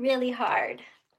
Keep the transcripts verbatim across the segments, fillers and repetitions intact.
really hard.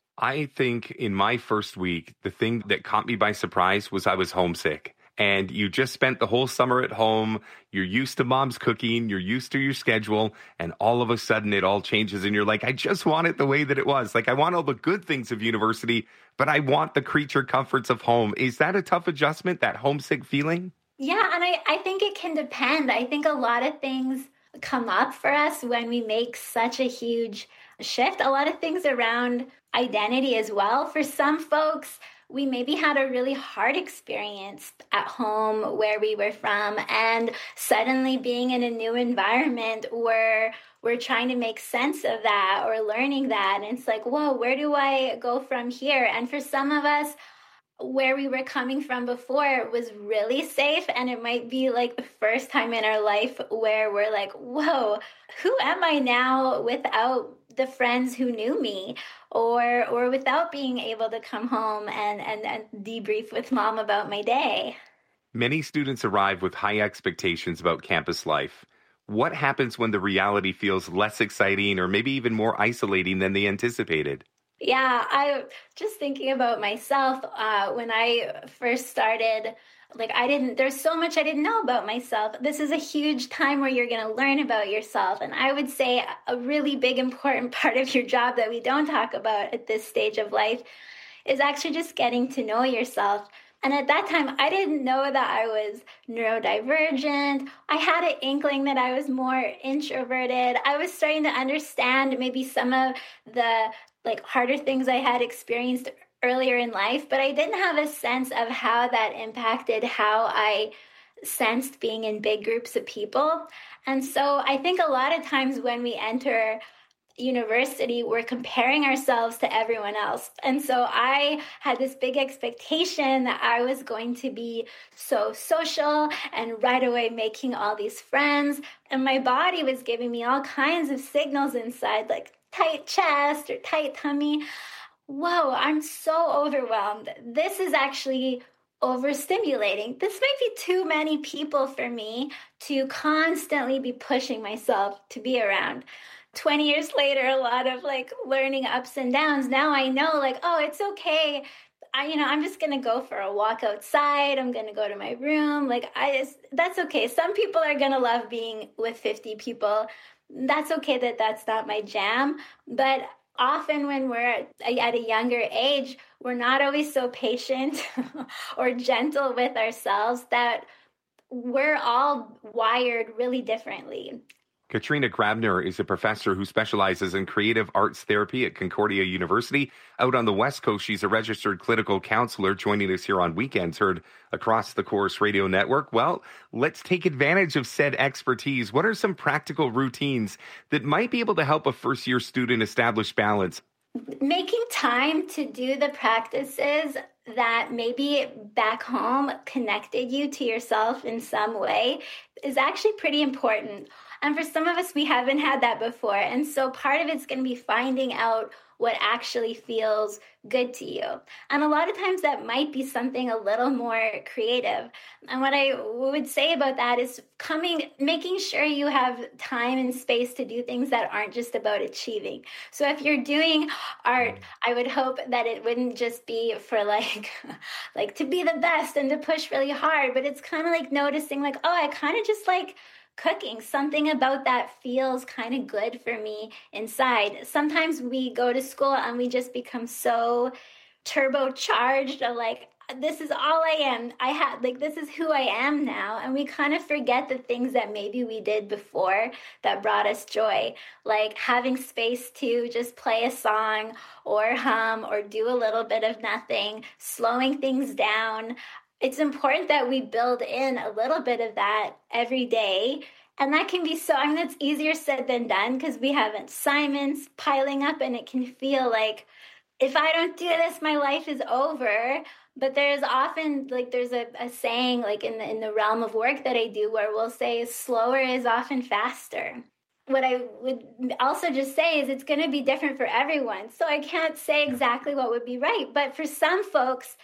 I think in my first week, the thing that caught me by surprise was I was homesick. And you just spent the whole summer at home. You're used to mom's cooking. You're used to your schedule. And all of a sudden it all changes. And you're like, I just want it the way that it was. Like, I want all the good things of university, but I want the creature comforts of home. Is that a tough adjustment, that homesick feeling? Yeah, and I, I think it can depend. I think a lot of things come up for us when we make such a huge shift. A lot of things around identity as well. For some folks, we maybe had a really hard experience at home where we were from, and suddenly being in a new environment where we're trying to make sense of that or learning that. And it's like, whoa, where do I go from here? And for some of us, where we were coming from before was really safe, and it might be like the first time in our life where we're like, whoa, who am I now without the friends who knew me, or or without being able to come home and, and, and debrief with mom about my day. Many students arrive with high expectations about campus life. What happens when the reality feels less exciting or maybe even more isolating than they anticipated? Yeah, I just thinking about myself uh, when I first started, like I didn't, there's so much I didn't know about myself. This is a huge time where you're going to learn about yourself. And I would say a really big, important part of your job that we don't talk about at this stage of life is actually just getting to know yourself. And at that time, I didn't know that I was neurodivergent. I had an inkling that I was more introverted. I was starting to understand maybe some of the like harder things I had experienced earlier in life, but I didn't have a sense of how that impacted how I sensed being in big groups of people. And so I think a lot of times when we enter university, we're comparing ourselves to everyone else. And so I had this big expectation that I was going to be so social and right away making all these friends. And my body was giving me all kinds of signals inside, like tight chest or tight tummy. Whoa, I'm so overwhelmed. This is actually overstimulating. This might be too many people for me to constantly be pushing myself to be around. twenty years later, a lot of like learning ups and downs. Now I know like, oh, it's okay. I, you know, I'm just going to go for a walk outside. I'm going to go to my room. Like I just, that's okay. Some people are going to love being with fifty people. That's okay that that's not my jam. But often when we're at a younger age, we're not always so patient or gentle with ourselves that we're all wired really differently. Katrina Grabner is a professor who specializes in creative arts therapy at Concordia University. Out on the West Coast, she's a registered clinical counselor joining us here on Weekends, heard across the Corus Radio Network. Well, let's take advantage of said expertise. What are some practical routines that might be able to help a first-year student establish balance? Making time to do the practices that maybe back home connected you to yourself in some way is actually pretty important. And for some of us, we haven't had that before. And so part of it's going to be finding out what actually feels good to you. And a lot of times that might be something a little more creative. And what I would say about that is coming, making sure you have time and space to do things that aren't just about achieving. So if you're doing art, I would hope that it wouldn't just be for like, like to be the best and to push really hard, but it's kind of like noticing like, oh, I kind of just like cooking. Something about that feels kind of good for me inside. Sometimes we go to school and we just become so turbocharged of like, this is all I am. I had like, this is who I am now. And we kind of forget the things that maybe we did before that brought us joy, like having space to just play a song or hum or do a little bit of nothing, slowing things down. It's important that we build in a little bit of that every day. And that can be so, I mean, that's easier said than done because we have assignments piling up and it can feel like, if I don't do this, my life is over. But there's often, like, there's a, a saying, like, in the, in the realm of work that I do where we'll say slower is often faster. What I would also just say is it's going to be different for everyone. So I can't say exactly what would be right. But for some folks,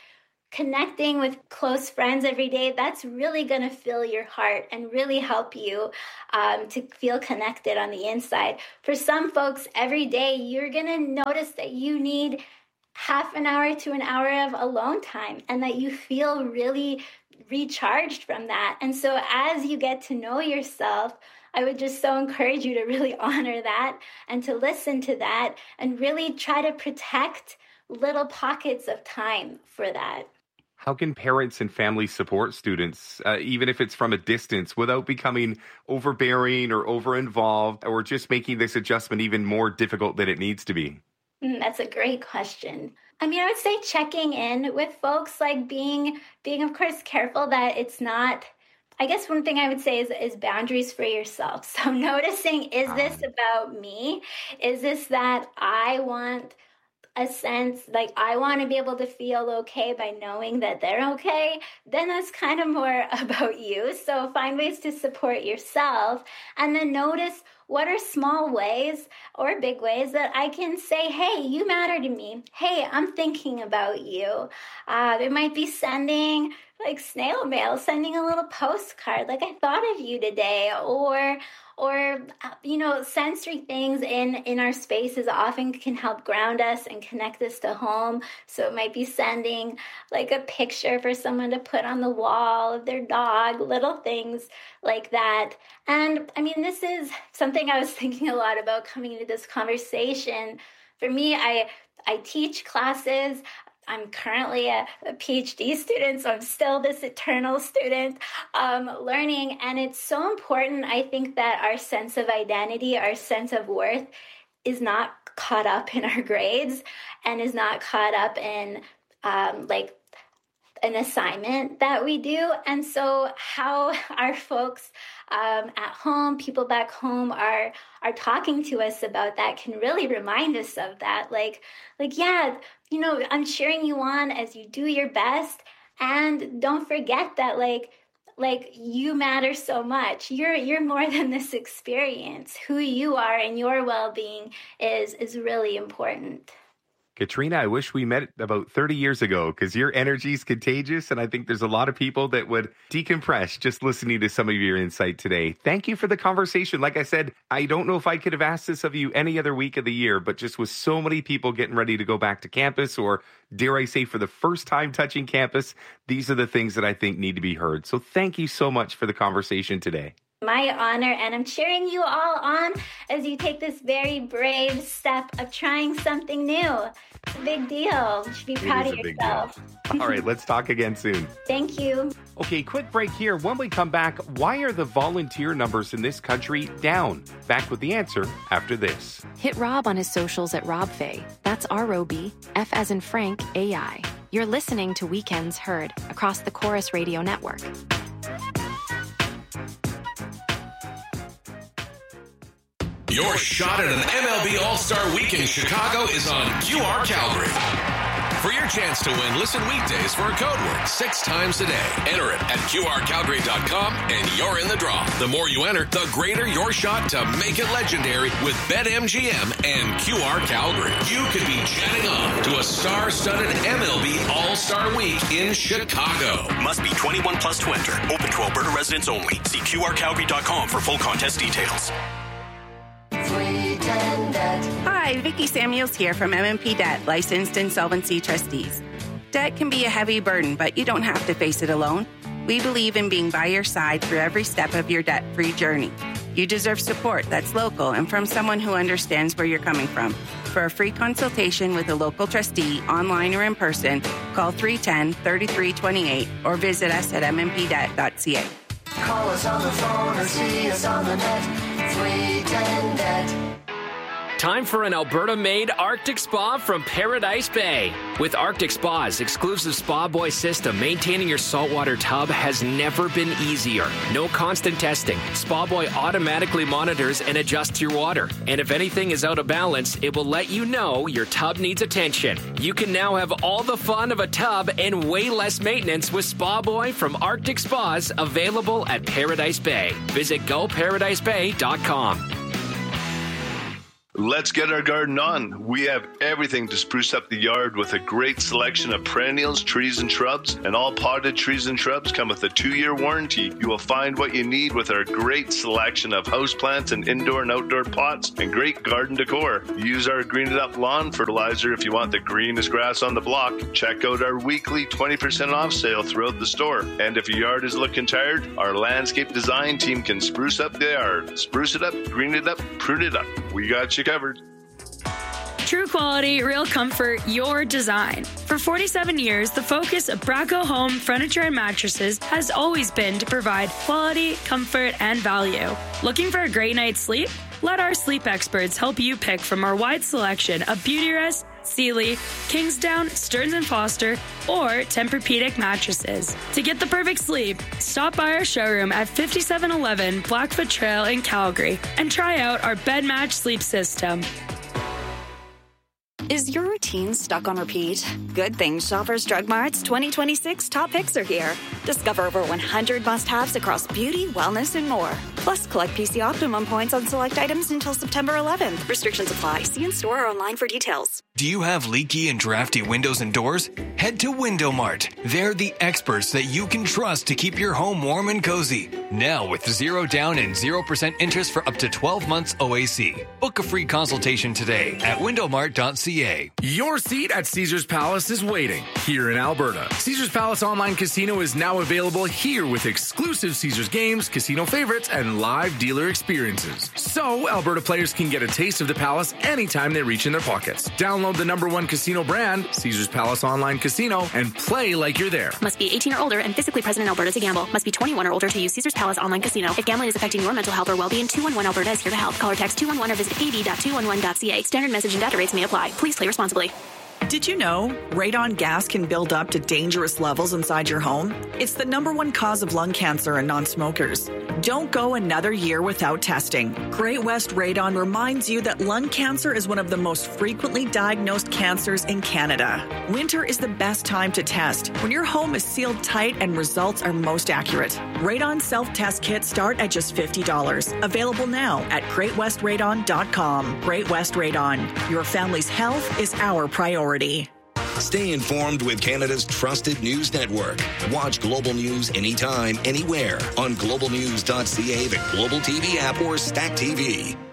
connecting with close friends every day, that's really going to fill your heart and really help you um, to feel connected on the inside. For some folks, every day, you're going to notice that you need half an hour to an hour of alone time and that you feel really recharged from that. And so as you get to know yourself, I would just so encourage you to really honor that and to listen to that and really try to protect little pockets of time for that. How can parents and families support students, uh, even if it's from a distance, without becoming overbearing or over-involved or just making this adjustment even more difficult than it needs to be? Mm, that's a great question. I mean, I would say checking in with folks, like being, being of course, careful that it's not, I guess one thing I would say is, is boundaries for yourself. So noticing, is this about me? Is this that I want a sense, like I want to be able to feel okay by knowing that they're okay? Then that's kind of more about you. So find ways to support yourself and then notice what are small ways or big ways that I can say, hey, you matter to me. Hey, I'm thinking about you. Uh, it might be sending like snail mail, sending a little postcard, like I thought of you today, or or you know, sensory things in in our spaces often can help ground us and connect us to home. So it might be sending like a picture for someone to put on the wall of their dog, little things like that. And I mean, this is something I was thinking a lot about coming into this conversation. For me, I I teach classes. I'm currently a, a PhD student, so I'm still this eternal student um, learning. And it's so important, I think, that our sense of identity, our sense of worth is not caught up in our grades and is not caught up in um, like an assignment that we do. And so how our folks um, at home, people back home are are talking to us about that can really remind us of that. Like, like, yeah, you know, I'm cheering you on as you do your best. And don't forget that, like, like you matter so much. You're you're more than this experience. Who you are and your well-being is is really important. Katrina, I wish we met about thirty years ago because your energy is contagious. And I think there's a lot of people that would decompress just listening to some of your insight today. Thank you for the conversation. Like I said, I don't know if I could have asked this of you any other week of the year, but just with so many people getting ready to go back to campus, or dare I say for the first time touching campus, these are the things that I think need to be heard. So thank you so much for the conversation today. My honor, and I'm cheering you all on as you take this very brave step of trying something new. It's a big deal. You should be proud of yourself. All right, let's talk again soon. Thank you. Okay, quick break here. When we come back, why are the volunteer numbers in this country down? Back with the answer after this. Hit Rob on his socials at Rob Fay. That's R O B, F as in Frank, A I. You're listening to Weekends Heard across the Chorus Radio Network. Your shot at an M L B All-Star Week in Chicago is on Q R Calgary. For your chance to win, listen weekdays for a code word six times a day. Enter it at Q R Calgary dot com and you're in the draw. The more you enter, the greater your shot to make it legendary with BetMGM and Q R Calgary. You could be jetting off to a star-studded M L B All-Star Week in Chicago. Must be twenty-one plus to enter. Open to Alberta residents only. See Q R Calgary dot com for full contest details. Hi, Vicki Samuels here from M M P Debt, licensed insolvency trustees. Debt can be a heavy burden, but you don't have to face it alone. We believe in being by your side through every step of your debt-free journey. You deserve support that's local and from someone who understands where you're coming from. For a free consultation with a local trustee, online or in person, call three one zero, three three two eight or visit us at m m p debt dot c a. Call us on the phone or see us on the net. three ten debt. Time for an Alberta-made Arctic Spa from Paradise Bay. With Arctic Spa's exclusive Spa Boy system, maintaining your saltwater tub has never been easier. No constant testing. Spa Boy automatically monitors and adjusts your water. And if anything is out of balance, it will let you know your tub needs attention. You can now have all the fun of a tub and way less maintenance with Spa Boy from Arctic Spas, available at Paradise Bay. Visit go paradise bay dot com. Let's get our garden on. We have everything to spruce up the yard with a great selection of perennials, trees, and shrubs. And all potted trees and shrubs come with a two-year warranty. You will find what you need with our great selection of houseplants and indoor and outdoor pots and great garden decor. Use our Green It Up lawn fertilizer if you want the greenest grass on the block. Check out our weekly twenty percent off sale throughout the store. And if your yard is looking tired, our landscape design team can spruce up the yard. Spruce it up, green it up, prune it up. We got you covered. True quality, real comfort, your design. For forty-seven years, the focus of Braco Home Furniture and Mattresses has always been to provide quality, comfort, and value. Looking for a great night's sleep? Let our sleep experts help you pick from our wide selection of Beautyrest, Sealy, Kingsdown, Stearns and Foster, or Tempur-Pedic mattresses. To get the perfect sleep, stop by our showroom at fifty-seven eleven Blackfoot Trail in Calgary and try out our bed match sleep system. Is your routine stuck on repeat? Good thing Shoppers Drug Mart's twenty twenty-six top picks are here. Discover over one hundred must-haves across beauty, wellness, and more. Plus, collect P C Optimum points on select items until September eleventh. Restrictions apply. See in store or online for details. Do you have leaky and drafty windows and doors? Head to Window Mart. They're the experts that you can trust to keep your home warm and cozy. Now with zero down and zero percent interest for up to twelve months O A C. Book a free consultation today at window mart dot c a. Your seat at Caesars Palace is waiting here in Alberta. Caesars Palace Online Casino is now available here with exclusive Caesars games, casino favorites, and live dealer experiences. So Alberta players can get a taste of the Palace anytime they reach in their pockets. Download the number one casino brand, Caesars Palace Online Casino, and play like you're there. Must be eighteen or older and physically present in Alberta to gamble. Must be twenty-one or older to use Caesars Palace Online Casino. If gambling is affecting your mental health or well-being, two one one Alberta is here to help. Call or text two one one or visit a b dot two one one dot c a. Standard message and data rates may apply. Please play responsibly. Did you know radon gas can build up to dangerous levels inside your home? It's the number one cause of lung cancer in non-smokers. Don't go another year without testing. Great West Radon reminds you that lung cancer is one of the most frequently diagnosed cancers in Canada. Winter is the best time to test, when your home is sealed tight and results are most accurate. Radon self-test kits start at just fifty dollars. Available now at great west radon dot com. Great West Radon. Your family's health is our priority. Stay informed with Canada's trusted news network. Watch Global News anytime, anywhere on global news dot c a, the Global T V app, or Stack T V.